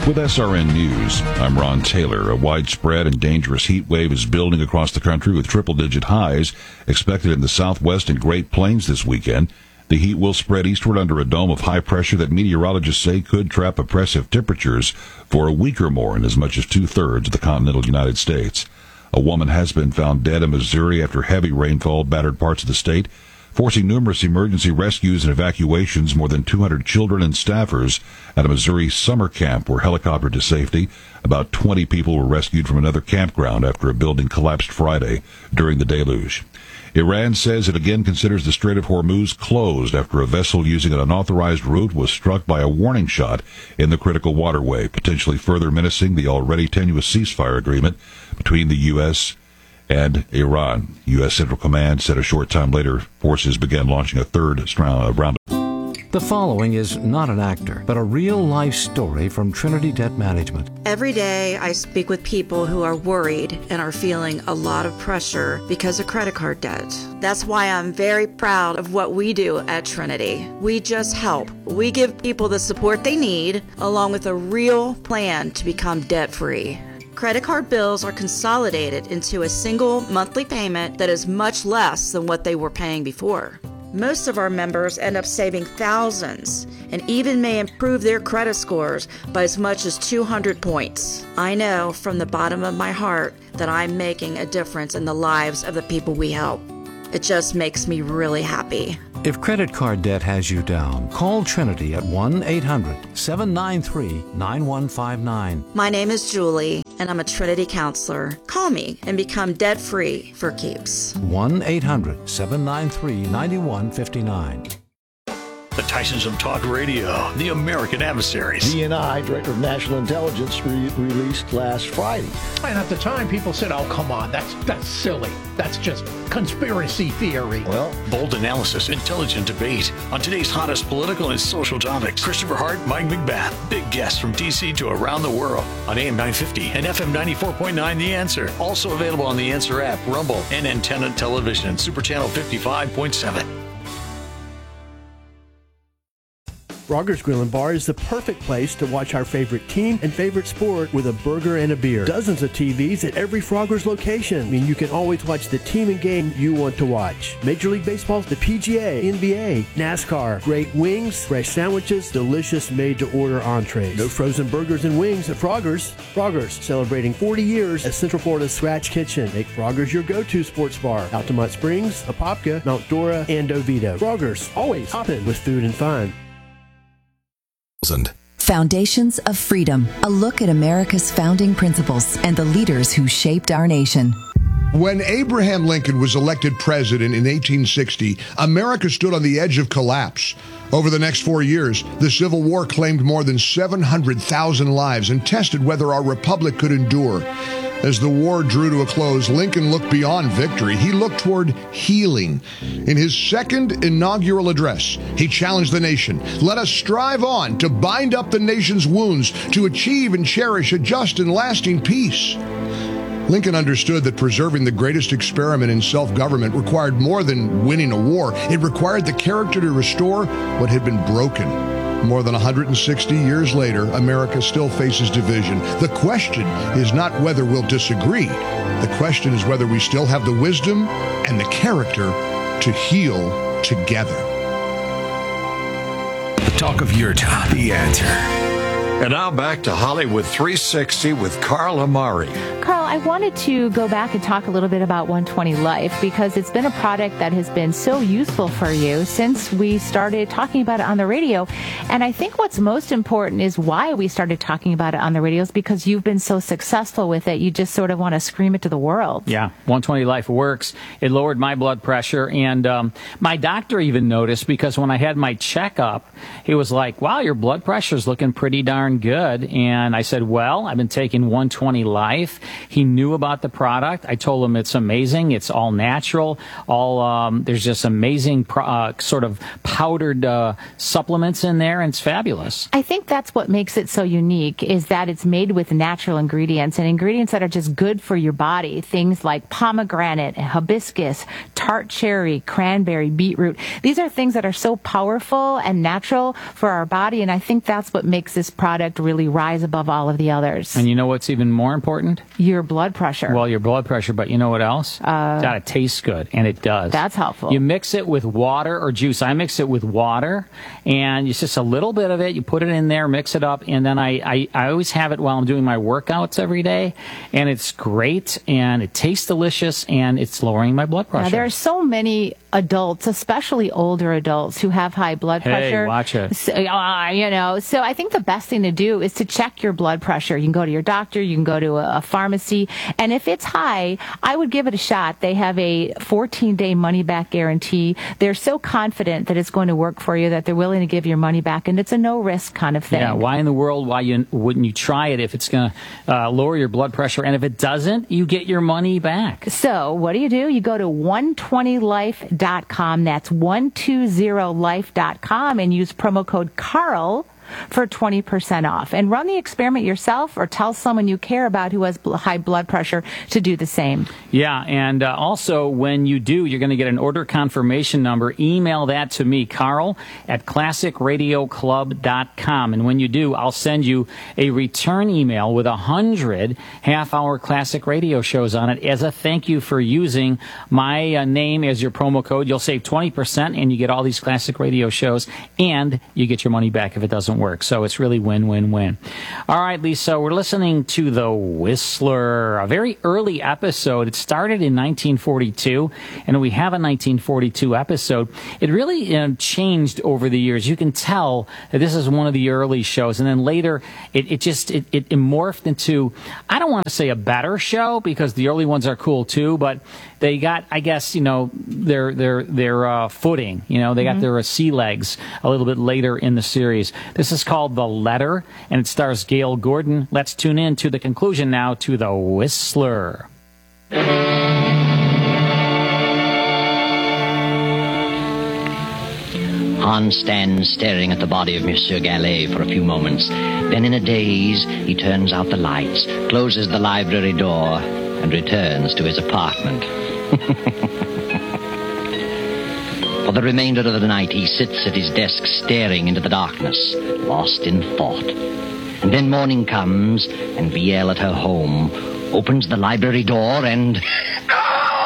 With SRN News, I'm Ron Taylor. A widespread and dangerous heat wave is building across the country with triple-digit highs expected in the Southwest and Great Plains this weekend. The heat will spread eastward under a dome of high pressure that meteorologists say could trap oppressive temperatures for a week or more in as much as two-thirds of the continental United States. A woman has been found dead in Missouri after heavy rainfall battered parts of the state, forcing numerous emergency rescues and evacuations. More than 200 children and staffers at a Missouri summer camp were helicoptered to safety. About 20 people were rescued from another campground after a building collapsed Friday during the deluge. Iran says it again considers the Strait of Hormuz closed after a vessel using an unauthorized route was struck by a warning shot in the critical waterway, potentially further menacing the already tenuous ceasefire agreement between the U.S. and Iran. U.S. Central Command said a short time later forces began launching a third round. The following is not an actor, but a real-life story from Trinity Debt Management. Every day I speak with people who are worried and are feeling a lot of pressure because of credit card debt. That's why I'm very proud of what we do at Trinity. We just help. We give people the support they need, along with a real plan to become debt-free. Credit card bills are consolidated into a single monthly payment that is much less than what they were paying before. Most of our members end up saving thousands and even may improve their credit scores by as much as 200 points. I know from the bottom of my heart that I'm making a difference in the lives of the people we help. It just makes me really happy. If credit card debt has you down, call Trinity at 1-800-793-9159. My name is Julie, and I'm a Trinity counselor. Call me and become debt-free for keeps. 1-800-793-9159. The Tysons of Talk Radio, the American Adversaries. DNI, Director of National Intelligence, released last Friday. And at the time, people said, oh, come on, that's silly. That's just conspiracy theory. Well, bold analysis, intelligent debate on today's hottest political and social topics. Christopher Hart, Mike McBath, big guests from D.C. to around the world on AM 950 and FM 94.9 The Answer. Also available on The Answer app, Rumble, and Antenna Television, Super Channel 55.7. Frogger's Grill and Bar is the perfect place to watch our favorite team and favorite sport with a burger and a beer. Dozens of TVs at every Frogger's location mean you can always watch the team and game you want to watch. Major League Baseball, the PGA, NBA, NASCAR, great wings, fresh sandwiches, delicious made-to-order entrees. No frozen burgers and wings at Frogger's. Frogger's, celebrating 40 years as Central Florida's Scratch Kitchen. Make Frogger's your go-to sports bar. Altamont Springs, Apopka, Mount Dora, and Oviedo. Frogger's, always hopping with food and fun. Foundations of Freedom, a look at America's founding principles and the leaders who shaped our nation. When Abraham Lincoln was elected president in 1860, America stood on the edge of collapse. Over the next 4 years, the Civil War claimed more than 700,000 lives and tested whether our republic could endure. As the war drew to a close, Lincoln looked beyond victory. He looked toward healing. In his second inaugural address, he challenged the nation. Let us strive on to bind up the nation's wounds, to achieve and cherish a just and lasting peace. Lincoln understood that preserving the greatest experiment in self-government required more than winning a war. It required the character to restore what had been broken. More than 160 years later, America still faces division. The question is not whether we'll disagree. The question is whether we still have the wisdom and the character to heal together. The talk of your town, The Answer. And now back to Hollywood 360 with Carl Amari. Carl, I wanted to go back and talk a little bit about 120 Life because it's been a product that has been so useful for you since we started talking about it on the radio. And I think what's most important is why we started talking about it on the radio is because you've been so successful with it. You just sort of want to scream it to the world. Yeah, 120 Life works. It lowered my blood pressure. And my doctor even noticed because when I had my checkup, he was like, wow, your blood pressure's looking pretty darn good. And I said, well, I've been taking 120 Life. He knew about the product. I told him it's amazing. It's all natural. There's just amazing sort of powdered supplements in there, and it's fabulous. I think that's what makes it so unique, is that it's made with natural ingredients, and ingredients that are just good for your body. Things like pomegranate, hibiscus, tart cherry, cranberry, beetroot. These are things that are so powerful and natural for our body, and I think that's what makes this product really rise above all of the others. And you know what's even more important? Your blood pressure. Well, your blood pressure, but you know what else? It's got to taste good, and it does. That's helpful. You mix it with water or juice. I mix it with water, and it's just a little bit of it. You put it in there, mix it up, and then I always have it while I'm doing my workouts every day, and it's great, and it tastes delicious, and it's lowering my blood pressure. Now, there are so many adults, especially older adults, who have high blood pressure. Hey, watch it. So, so I think the best thing to do is to check your blood pressure. You can go to your doctor, you can go to a pharmacy, and if it's high, I would give it a shot. They have a 14-day money-back guarantee. They're so confident that it's going to work for you that they're willing to give your money back, and it's a no-risk kind of thing. Yeah, why in the world wouldn't you try it if it's going to lower your blood pressure? And if it doesn't, you get your money back. So what do? You go to 120life.com. That's 120life.com and use promo code Carl for 20% off. And run the experiment yourself, or tell someone you care about who has high blood pressure to do the same. Yeah, and also when you do, you're going to get an order confirmation number. Email that to me, Carl, at classicradioclub.com. And when you do, I'll send you a return email with 100 half-hour classic radio shows on it as a thank you for using my name as your promo code. You'll save 20%, and you get all these classic radio shows, and you get your money back if it doesn't work. So it's really win-win-win. All right, Lisa, we're listening to The Whistler, a very early episode. It started in 1942, and we have a 1942 episode. It really changed over the years. You can tell that this is one of the early shows, and then later it morphed into, I don't want to say a better show, because the early ones are cool too, but they got, I guess, their footing. They got their sea legs a little bit later in the series. This is called The Letter, and it stars Gail Gordon. Let's tune in to the conclusion now to The Whistler. Hans stands staring at the body of Monsieur Gallet for a few moments. Then in a daze, he turns out the lights, closes the library door, and returns to his apartment. For the remainder of the night, he sits at his desk staring into the darkness, lost in thought. And then morning comes, and Viel at her home opens the library door and